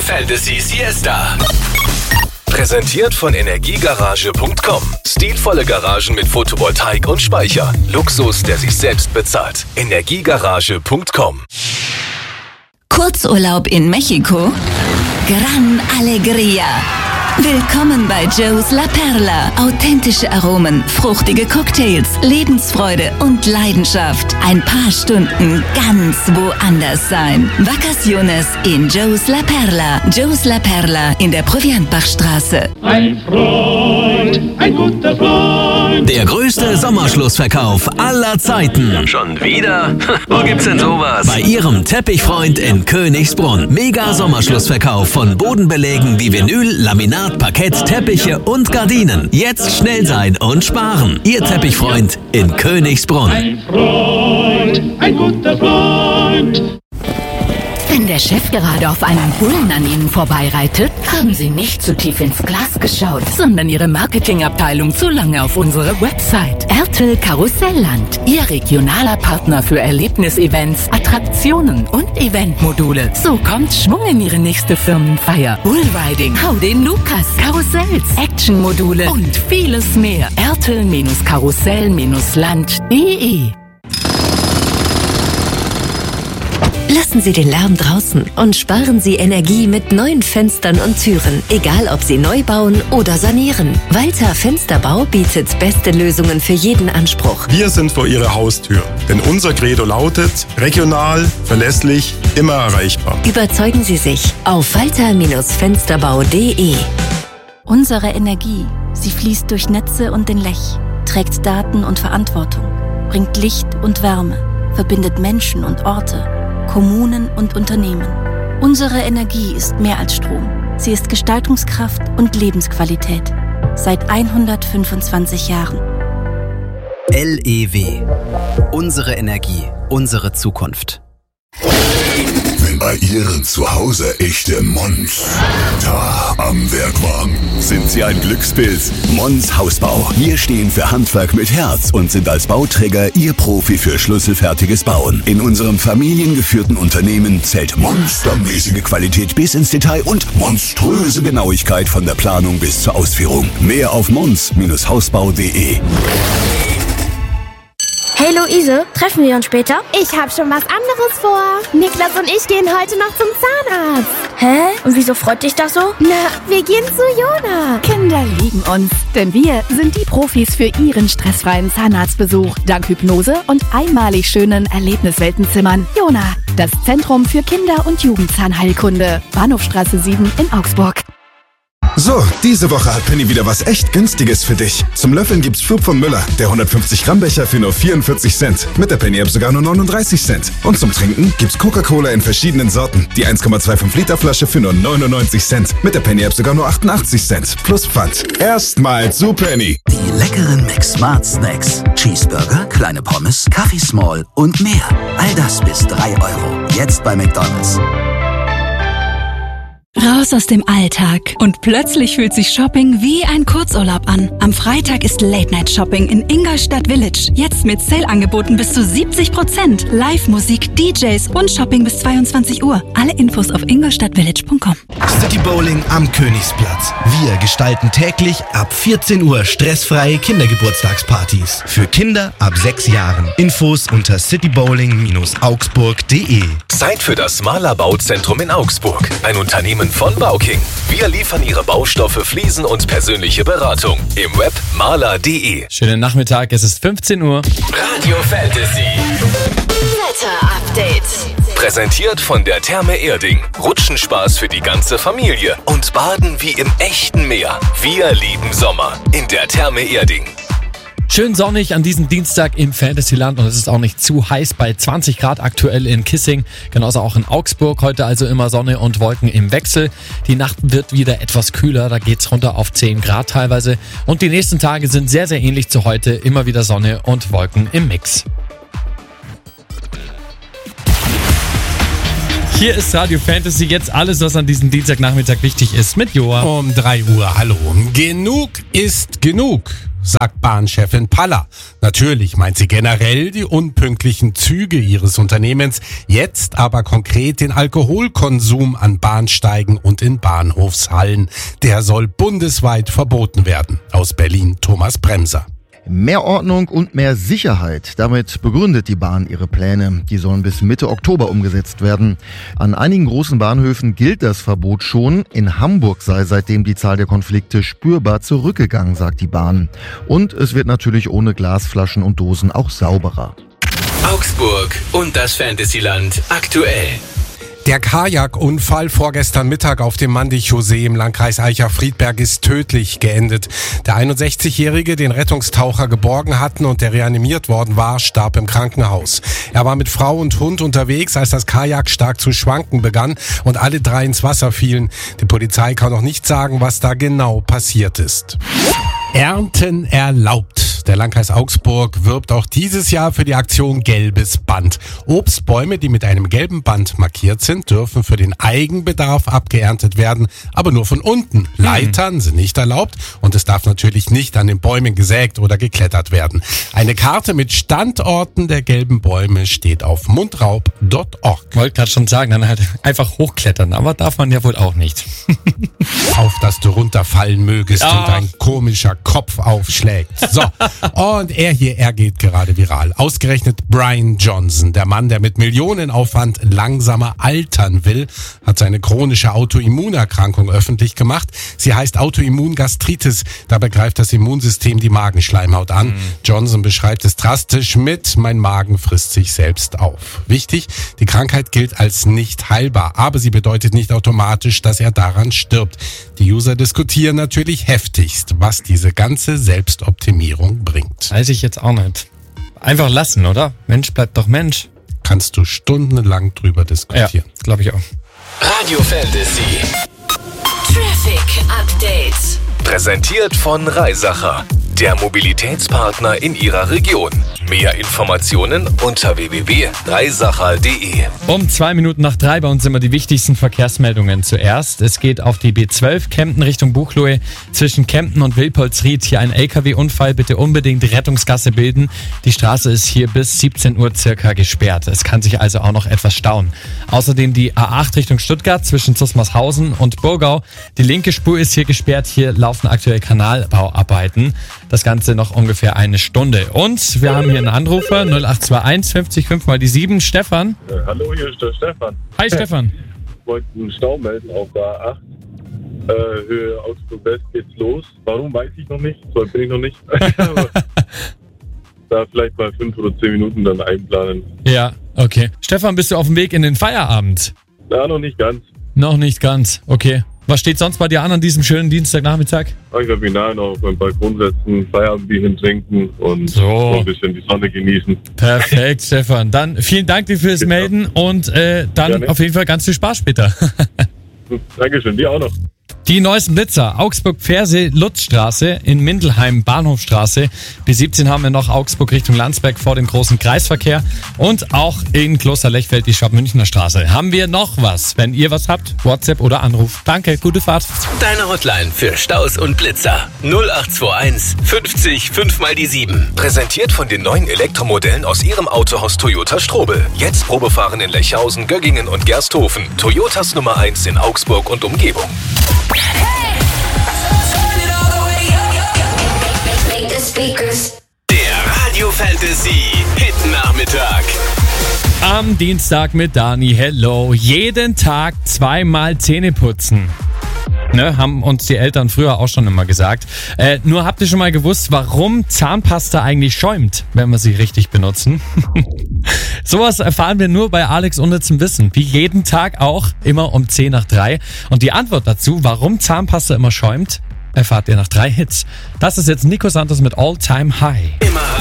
Fantasy Siesta. Präsentiert von Energiegarage.com. Stilvolle Garagen mit Photovoltaik und Speicher. Luxus, der sich selbst bezahlt. Energiegarage.com. Kurzurlaub in Mexiko? Gran Alegría. Willkommen bei Joe's La Perla. Authentische Aromen, fruchtige Cocktails, Lebensfreude und Leidenschaft. Ein paar Stunden ganz woanders sein. Vacaciones in Joe's La Perla. Joe's La Perla in der Proviantbachstraße. Ein Freund, ein guter Freund. Der größte Sommerschlussverkauf aller Zeiten. Schon wieder? Wo gibt's denn sowas? Bei Ihrem Teppichfreund in Königsbrunn. Mega Sommerschlussverkauf von Bodenbelägen wie Vinyl, Laminat, Parkett, Teppiche und Gardinen. Jetzt schnell sein und sparen. Ihr Teppichfreund in Königsbrunn. Ein Freund, ein guter Freund. Wenn der Chef gerade auf einem Bullen an Ihnen vorbeireitet, haben Sie nicht zu tief ins Glas geschaut, sondern Ihre Marketingabteilung zu lange auf unsere Website. Ertel Karussellland, Ihr regionaler Partner für Erlebnisevents, Attraktionen und Eventmodule. So kommt Schwung in Ihre nächste Firmenfeier. Bullriding, Hau den Lukas, Karussells, Actionmodule und vieles mehr. Ertel-Karussell-Land.de. Lassen Sie den Lärm draußen und sparen Sie Energie mit neuen Fenstern und Türen, egal ob Sie neu bauen oder sanieren. Walter Fensterbau bietet beste Lösungen für jeden Anspruch. Wir sind vor Ihrer Haustür, denn unser Credo lautet: regional, verlässlich, immer erreichbar. Überzeugen Sie sich auf walter-fensterbau.de. Unsere Energie, sie fließt durch Netze und den Lech, trägt Daten und Verantwortung, bringt Licht und Wärme, verbindet Menschen und Orte, Kommunen und Unternehmen. Unsere Energie ist mehr als Strom. Sie ist Gestaltungskraft und Lebensqualität. Seit 125 Jahren. LEW. Unsere Energie, unsere Zukunft. Wenn bei Ihren Zuhause echte Monster am Werk waren, sind Sie ein Glückspilz. Mons Hausbau. Wir stehen für Handwerk mit Herz und sind als Bauträger Ihr Profi für schlüsselfertiges Bauen. In unserem familiengeführten Unternehmen zählt monstermäßige Qualität bis ins Detail und monströse Genauigkeit von der Planung bis zur Ausführung. Mehr auf mons-hausbau.de. Hey Luise, treffen wir uns später? Ich hab schon was anderes vor. Niklas und ich gehen heute noch zum Zahnarzt. Hä? Und wieso freut dich das so? Na, wir gehen zu Jona. Kinder lieben uns, denn wir sind die Profis für Ihren stressfreien Zahnarztbesuch. Dank Hypnose und einmalig schönen Erlebnisweltenzimmern. Jona, das Zentrum für Kinder- und Jugendzahnheilkunde. Bahnhofstraße 7 in Augsburg. So, diese Woche hat Penny wieder was echt Günstiges für dich. Zum Löffeln gibt's Flug von Müller, der 150 Gramm Becher für nur 44 Cent. Mit der Penny App sogar nur 39 Cent. Und zum Trinken gibt's Coca-Cola in verschiedenen Sorten. Die 1,25 Liter Flasche für nur 99 Cent. Mit der Penny App sogar nur 88 Cent. Plus Pfand. Erstmal zu Penny. Die leckeren McSmart Snacks. Cheeseburger, kleine Pommes, Kaffee Small und mehr. All das bis 3 Euro. Jetzt bei McDonald's. Raus aus dem Alltag. Und plötzlich fühlt sich Shopping wie ein Kurzurlaub an. Am Freitag ist Late-Night-Shopping in Ingolstadt Village. Jetzt mit Sale-Angeboten bis zu 70%. Live-Musik, DJs und Shopping bis 22 Uhr. Alle Infos auf ingolstadtvillage.com. City Bowling am Königsplatz. Wir gestalten täglich ab 14 Uhr stressfreie Kindergeburtstagspartys. Für Kinder ab 6 Jahren. Infos unter citybowling-augsburg.de. Zeit für das Maler Bauzentrum in Augsburg. Ein Unternehmen von Bauking. Wir liefern Ihre Baustoffe, Fliesen und persönliche Beratung. Im Web maler.de. Schönen Nachmittag, es ist 15 Uhr. Radio Fantasy. Wetter-Update. Präsentiert von der Therme Erding. Rutschenspaß für die ganze Familie. Und baden wie im echten Meer. Wir lieben Sommer. In der Therme Erding. Schön sonnig an diesem Dienstag im Fantasyland und es ist auch nicht zu heiß bei 20 Grad aktuell in Kissing, genauso auch in Augsburg. Heute also immer Sonne und Wolken im Wechsel. Die Nacht wird wieder etwas kühler, da geht's runter auf 10 Grad teilweise. Und die nächsten Tage sind sehr, sehr ähnlich zu heute. Immer wieder Sonne und Wolken im Mix. Hier ist Radio Fantasy, jetzt alles, was an diesem Dienstagnachmittag wichtig ist, mit Joa. Um 3 Uhr, hallo. Genug ist genug. sagt Bahnchefin Paller. Natürlich meint sie generell die unpünktlichen Züge ihres Unternehmens, jetzt aber konkret den Alkoholkonsum an Bahnsteigen und in Bahnhofshallen. Der soll bundesweit verboten werden. Aus Berlin Thomas Bremser. Mehr Ordnung und mehr Sicherheit. Damit begründet die Bahn ihre Pläne. Die sollen bis Mitte Oktober umgesetzt werden. An einigen großen Bahnhöfen gilt das Verbot schon. In Hamburg sei seitdem die Zahl der Konflikte spürbar zurückgegangen, sagt die Bahn. Und es wird natürlich ohne Glasflaschen und Dosen auch sauberer. Augsburg und das Fantasyland aktuell. Der Kajakunfall vorgestern Mittag auf dem Mandichaussee im Landkreis Aicha-Friedberg ist tödlich geendet. Der 61-Jährige, den Rettungstaucher geborgen hatten und der reanimiert worden war, starb im Krankenhaus. Er war mit Frau und Hund unterwegs, als das Kajak stark zu schwanken begann und alle drei ins Wasser fielen. Die Polizei kann noch nicht sagen, was da genau passiert ist. Ernten erlaubt. Der Landkreis Augsburg wirbt auch dieses Jahr für die Aktion Gelbes Band. Obstbäume, die mit einem gelben Band markiert sind, dürfen für den Eigenbedarf abgeerntet werden, aber nur von unten. Leitern sind nicht erlaubt und es darf natürlich nicht an den Bäumen gesägt oder geklettert werden. Eine Karte mit Standorten der gelben Bäume steht auf mundraub.org. Wollte gerade schon sagen, dann halt einfach hochklettern, aber darf man ja wohl auch nicht. Auf dass du runterfallen mögest und dein komischer Kopf aufschlägt. So, und er geht gerade viral. Ausgerechnet Brian Johnson, der Mann, der mit Millionenaufwand langsamer altern will, hat seine chronische Autoimmunerkrankung öffentlich gemacht. Sie heißt Autoimmungastritis. Dabei greift das Immunsystem die Magenschleimhaut an. Johnson beschreibt es drastisch mit: Mein Magen frisst sich selbst auf. Wichtig, die Krankheit gilt als nicht heilbar, aber sie bedeutet nicht automatisch, dass er daran stirbt. Die User diskutieren natürlich heftigst, was diese ganze Selbstoptimierung bringt. Weiß ich jetzt auch nicht. Einfach lassen, oder? Mensch bleibt doch Mensch. Kannst du stundenlang drüber diskutieren. Ja, glaube ich auch. Radio Fantasy. Traffic Update. Präsentiert von Reisacher, der Mobilitätspartner in Ihrer Region. Mehr Informationen unter www.reisacher.de. Um 2:02 bei uns immer die wichtigsten Verkehrsmeldungen zuerst. Es geht auf die B12 Kempten Richtung Buchloe. Zwischen Kempten und Wilpolsried hier ein LKW-Unfall. Bitte unbedingt Rettungsgasse bilden. Die Straße ist hier bis 17 Uhr circa gesperrt. Es kann sich also auch noch etwas stauen. Außerdem die A8 Richtung Stuttgart zwischen Zusmarshausen und Burgau. Die linke Spur ist hier gesperrt. Hier laufen aktuell Kanalbauarbeiten. Das Ganze noch ungefähr eine Stunde. Und wir haben hier einen Anrufer, 0821 50 5 mal die 7. Stefan. Hallo, hier ist der Stefan. Hi Stefan. Ich wollte einen Stau melden auf der A8. Höhe Augsburg West geht's los. Warum, weiß ich noch nicht. So bin ich noch nicht. Da vielleicht mal 5 oder 10 Minuten dann einplanen. Ja, okay. Stefan, bist du auf dem Weg in den Feierabend? Ja, noch nicht ganz. Noch nicht ganz, okay. Was steht sonst bei dir an diesem schönen Dienstagnachmittag? Ich werde mich nachher noch auf meinen Balkon setzen, Feierabendbierchen trinken und so ein bisschen die Sonne genießen. Perfekt, Stefan. Dann vielen Dank dir fürs Melden und dann gerne. Auf jeden Fall ganz viel Spaß später. Dankeschön, dir auch noch. Die neuesten Blitzer, Augsburg-Ferse-Lutzstraße in Mindelheim, Bahnhofstraße. Bis 17 haben wir noch Augsburg Richtung Landsberg vor dem großen Kreisverkehr. Und auch in Klosterlechfeld die Schwab-Münchner Straße. Haben wir noch was? Wenn ihr was habt, WhatsApp oder Anruf. Danke, gute Fahrt. Deine Hotline für Staus und Blitzer. 0821 50 5 mal die 7. Präsentiert von den neuen Elektromodellen aus Ihrem Autohaus Toyota Strobel. Jetzt Probefahren in Lechhausen, Göggingen und Gersthofen. Toyotas Nummer 1 in Augsburg und Umgebung. Der Radio Fantasy Hit Nachmittag. Am Dienstag mit Dani, hello. Jeden Tag 2-mal Zähne putzen. Ne, haben uns die Eltern früher auch schon immer gesagt. Nur habt ihr schon mal gewusst, warum Zahnpasta eigentlich schäumt, wenn wir sie richtig benutzen? Sowas erfahren wir nur bei Alex Unnützem Wissen. Wie jeden Tag auch, immer um 2:10. Und die Antwort dazu, warum Zahnpasta immer schäumt, erfahrt ihr nach 3 Hits. Das ist jetzt Nico Santos mit All Time High. Immer